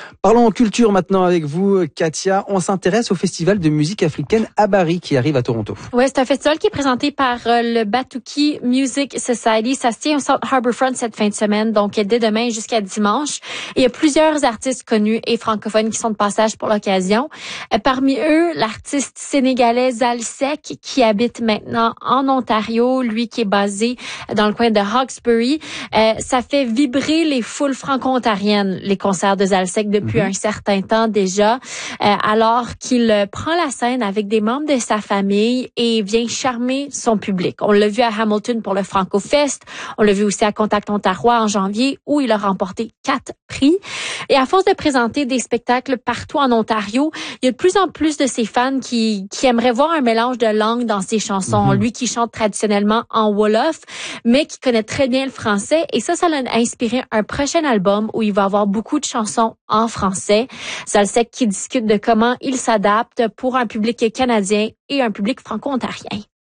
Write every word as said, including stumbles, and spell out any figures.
Parlons culture maintenant avec vous, Katia. On s'intéresse au festival de musique africaine Abari qui arrive à Toronto. Oui, c'est un festival qui est présenté par euh, le Batuki Music Society. Ça se tient au South Harbourfront cette fin de semaine, donc dès demain jusqu'à dimanche. Et il y a plusieurs artistes connus et francophones qui sont de passage pour l'occasion. Euh, parmi eux, l'artiste sénégalais Zalsek qui habite maintenant en Ontario, lui qui est basé dans le coin de Hawkesbury. Euh, ça fait vibrer les foules franco-ontariennes, les concerts de Zalsek depuis un certain temps déjà, euh, alors qu'il prend la scène avec des membres de sa famille et vient charmer son public. On l'a vu à Hamilton pour le Franco-Fest, on l'a vu aussi à Contact Ontario en janvier où il a remporté quatre prix. Et à force de présenter des spectacles partout en Ontario, il y a de plus en plus de ses fans qui, qui aimeraient voir un mélange de langues dans ses chansons. Mm-hmm. Lui qui chante traditionnellement en Wolof, mais qui connaît très bien le français. Et ça, ça l'a inspiré un prochain album où il va avoir beaucoup de chansons en français. Zalsek qui discute de comment il s'adapte pour un public canadien et un public franco-ontarien.